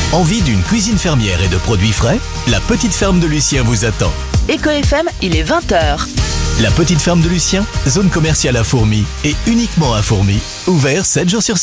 Envie d'une cuisine fermière et de produits frais? La petite ferme de Lucien vous attend. Éco FM, il est 20h. La petite ferme de Lucien, zone commerciale à Fourmies et uniquement à Fourmies. Ouvert 7 jours sur 7.